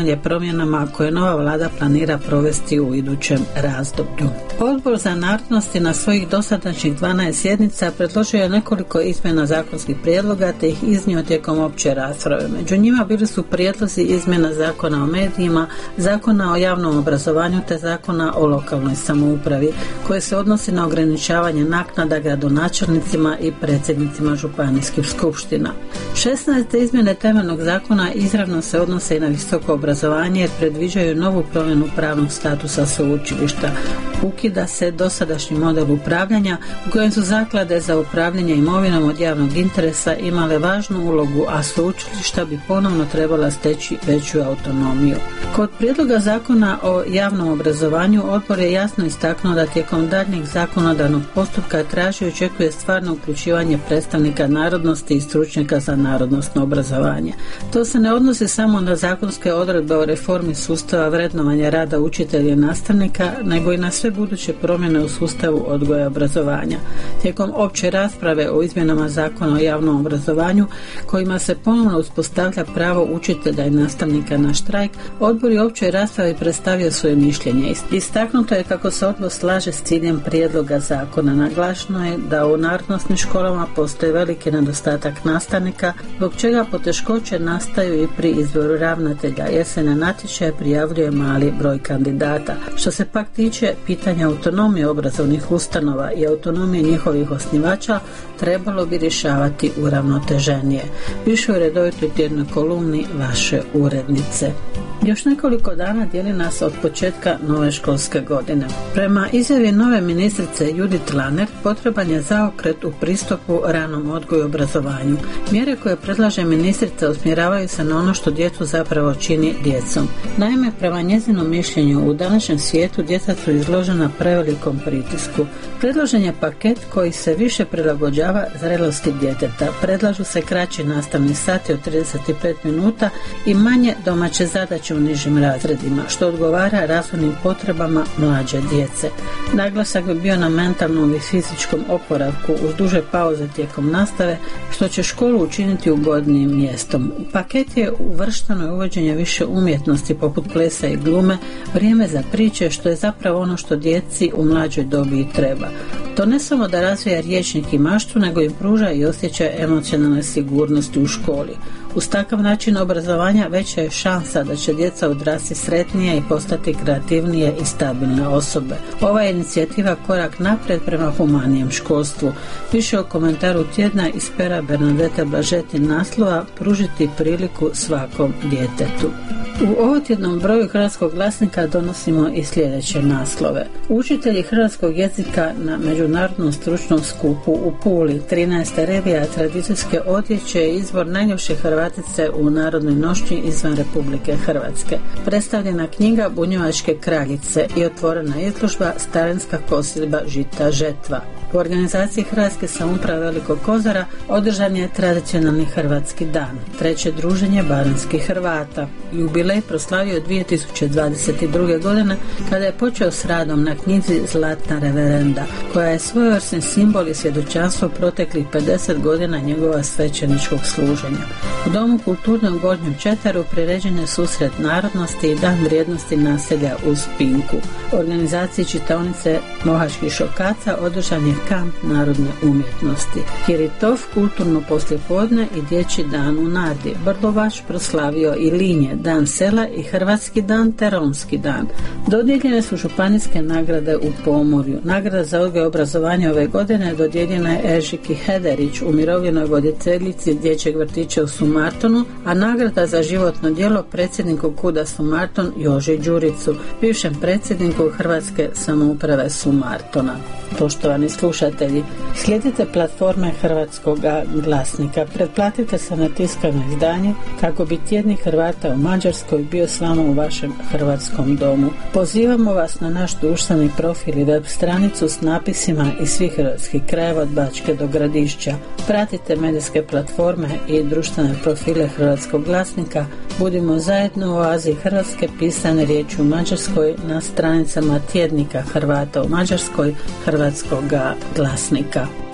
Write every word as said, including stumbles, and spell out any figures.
promjenama koje nova vlada planira provesti u idućem razdoblju. Odbor za narodnosti na svojih dosadašnjih dvanaest sjednica predložio je nekoliko izmjena zakonskih prijedloga te ih iznio tijekom opće rasprave. Među njima bili su prijedlozi izmjena Zakona o medijima, Zakona o javnom obrazovanju te Zakona o lokalnoj samoupravi koje se odnosi na ograničavanje naknada gradonačelnicima i predsjednicima županijskih skupština. šesnaeste izmjene temeljnog zakona izravno se odnose i na visoko obrazovanje jer predviđaju novu promjenu pravnog statusa sveučilišta. Ukida se dosadašnji model upravljanja u kojem su zaklade za upravljanje imovinom od javnog interesa imale važnu ulogu, a sveučilišta bi ponovno trebala steći veću autonomiju. Kod prijedloga zakona o javnom obrazovanju odbor je jasno istaknuo da tijekom daljnjeg zakonodavnog postupka traži i očekuje stvarno uključivanje predstavnika narodnosti i stručnjaka za narodnosno obrazovanje. To se ne odnosi samo na zakonske odredbe o reformi sustava vrednovanja rada učitelja i nastavnika, nego i na sve buduće promjene u sustavu odgoja i obrazovanja. Tijekom opće rasprave o izmjenama Zakona o javnom obrazovanju, kojima se ponovno uspostavlja pravo učitelja i nastavnika na štrajk, odbor je u općoj raspravi predstavio svoje mišljenje. Istaknuto je kako se odbor slaže s ciljem prijedloga zakona. Naglašeno je da u narodnosnim školama postoji veliki nedostatak nastavnika, zbog čega poteškoće nastaju i pri izboru ravnatelja, jer se na natječaje prijavljuje mali broj kandidata. Što se pak tiče pitanja autonomije obrazovnih ustanova i autonomije njihovih osnivača, trebalo bi rješavati uravnoteženije. Više u redovitoj tjednoj kolumni vaše urednice. Još nekoliko dana dijeli nas od početka nove školske godine. Prema izjavi nove ministrice Judith Laner, potreban je zaokret u pristupu ranom odgoju i obrazovanju. Mjere koje predlaže ministrica usmjeravaju se na ono što djecu zapravo čini djecom. Naime, prema njezinom mišljenju, u današnjem svijetu djeca su izložena prevelikom pritisku. Predložen je paket koji se više prilagođava zrelosti djeteta. Predlažu se kraći nastavni sati od trideset pet minuta i manje domaće zadaće u nižim razredima, što odgovara razvojnim potrebama mlađe djece. Naglasak bi bio na mentalnom i fizičkom oporavku uz duže pauze tijekom nastave, što će školu učiniti ugodnijim mjestom. U paket je uvršteno i uvođenje više umjetnosti poput plesa i glume, vrijeme za priče, što je zapravo ono što djeci u mlađoj dobi i treba. To ne samo da razvija riječnik i maštu, nego im pruža i osjećaj emocionalne sigurnosti u školi. Uz takav način obrazovanja veća je šansa da će djeca odrasti sretnije i postati kreativnije i stabilne osobe. Ova je inicijativa korak naprijed prema humanijem školstvu. Više o komentaru tjedna iz pera Bernadette Blažetin naslova pružiti priliku svakom djetetu. U ovotjednom broju Hrvatskog glasnika donosimo i sljedeće naslove. Učitelji hrvatskog jezika na međunarodnom stručnom skupu u Puli, trinaesta revija tradicijske odjeće je izbor najljepše Hrvatice u narodnoj nošnji izvan Republike Hrvatske. Predstavljena knjiga Bunjevačke kraljice i otvorena izložba Starinska kosilba žita žetva. U organizaciji Hrvatske samouprave Velikog Kozara održan je tradicionalni hrvatski dan, treće druženje baranjskih Hrvata. Jubilej proslavio dvije tisuće dvadeset druge. godine kada je počeo s radom na knjizi Zlatna reverenda, koja je svojevrsni simbol i svjedočanstvo proteklih pedeset godina njegova svećeničkog služenja. U Domu kulturne u Gornjem Četaru priređen je susret narodnosti i dan vrijednosti naselja uz Pinku. U organizaciji čitaonice Mohačkih šokaca održan je kamp narodne umjetnosti. Kiritov, kulturno poslijepodne i dječji dan u Nardi. Brlovač proslavio i Linje, dan sela i Hrvatski dan te Romski dan. Dodijeljene su županijske nagrade u Pomorju. Nagrada za odgoj i obrazovanje ove godine dodijeljena je Ežiki Hederić, umirovljenoj voditeljici dječjeg vrtića u Sumartonu, a nagrada za životno djelo predsjedniku Kuda Sumarton Joži Đuricu, bivšem predsjedniku Hrvatske samouprave Sumartona. Poštovani slušatelji, slijedite platforme Hrvatskog glasnika, pretplatite se na tiskano izdanje kako bi tjednik Hrvata u Mađarskoj bio s vama u vašem hrvatskom domu. Pozivamo vas na naš društveni profil i web stranicu s napisima iz svih hrvatskih krajeva od Bačke do Gradišća. Pratite medijske platforme i društvene profile Hrvatskog glasnika. Budimo zajedno u oazi Hrvatske pisane riječi u Mađarskoj na stranicama tjednika Hrvata u Mađarskoj Hrvatskog glasnika.